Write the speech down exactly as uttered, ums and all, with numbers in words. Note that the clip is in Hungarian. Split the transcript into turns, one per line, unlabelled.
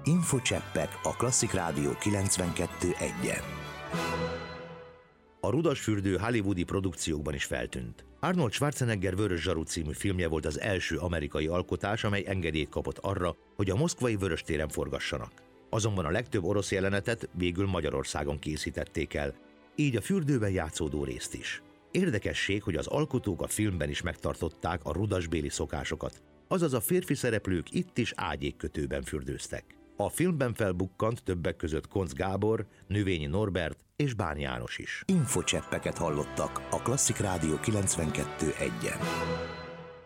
Infocseppek a Klasszik Rádió kilencvenkettő egyen. A Rudasfürdő hollywoodi produkciókban is feltűnt. Arnold Schwarzenegger Vörös zsaru című filmje volt az első amerikai alkotás, amely engedélyt kapott arra, hogy a moszkvai Vöröstéren forgassanak. Azonban a legtöbb orosz jelenetet végül Magyarországon készítették el, így a fürdőben játszódó részt is. Érdekesség, hogy az alkotók a filmben is megtartották a rudasbéli szokásokat, azaz a férfi szereplők itt is ágyékkötőben fürdőztek. A filmben felbukkant többek között Koncz Gábor, Növényi Norbert és Bán János is. Infocseppeket hallottak a Klasszik Rádió kilencvenkettő egyen.